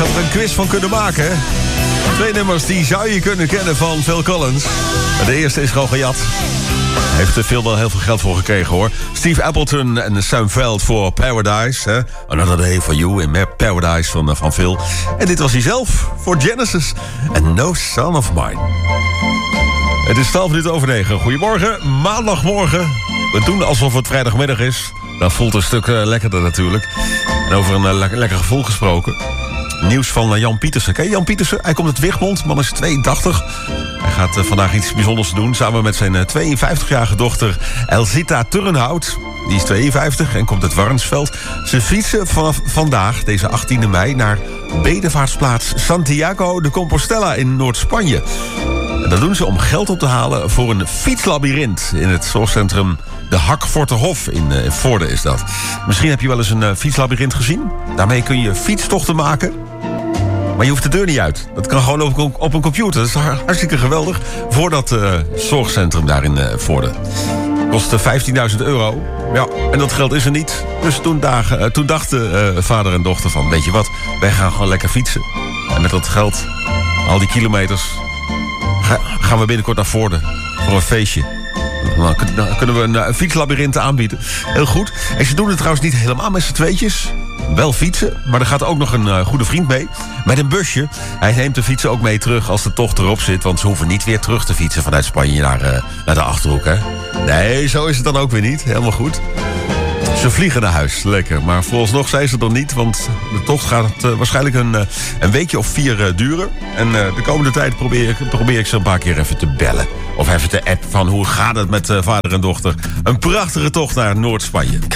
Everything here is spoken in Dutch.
had er een quiz van kunnen maken, hè? 2 nummers die zou je kunnen kennen van Phil Collins. De eerste is gewoon gejat. Hij heeft er wel heel veel geld voor gekregen, hoor. Steve Appleton en Sam Veld voor Paradise. Hè? Another Day for You in Paradise van Phil. En dit was hij zelf voor Genesis. En No Son of Mine. Het is 9:12. Goedemorgen, maandagmorgen. We doen alsof het vrijdagmiddag is. Dat voelt een stuk lekkerder natuurlijk. En over een lekker gevoel gesproken. Nieuws van Jan Pietersen. Ken je Jan Pietersen? Hij komt uit Wichmond, man is 82. Hij gaat vandaag iets bijzonders doen. Samen met zijn 52-jarige dochter Elzita Turnhout. Die is 52 en komt uit Warnsveld. Ze fietsen vanaf vandaag, deze 18e mei... naar bedevaartsplaats Santiago de Compostela in Noord-Spanje. En dat doen ze om geld op te halen voor een fietslabyrint... in het zorgcentrum De Hakforterhof in Voorde is dat. Misschien heb je wel eens een fietslabyrint gezien. Daarmee kun je fietstochten maken... maar je hoeft de deur niet uit. Dat kan gewoon op een computer. Dat is hartstikke geweldig. Voor dat zorgcentrum daar in Voorde. Kost €15.000. Ja, en dat geld is er niet. Dus toen dachten vader en dochter van... weet je wat, wij gaan gewoon lekker fietsen. En met dat geld, al die kilometers... gaan we binnenkort naar Voorde. Voor een feestje. Dan kunnen we een fietslabyrint aanbieden. Heel goed. En ze doen het trouwens niet helemaal met z'n tweetjes. Wel fietsen, maar er gaat ook nog een goede vriend mee. Met een busje. Hij neemt de fietsen ook mee terug als de tocht erop zit. Want ze hoeven niet weer terug te fietsen vanuit Spanje naar de Achterhoek. Hè? Nee, zo is het dan ook weer niet. Helemaal goed. Ze vliegen naar huis, lekker. Maar vooralsnog zijn ze er niet, want de tocht gaat waarschijnlijk een weekje of 4 duren. En de komende tijd probeer ik ze een paar keer even te bellen. Of even te appen van hoe gaat het met vader en dochter. Een prachtige tocht naar Noord-Spanje.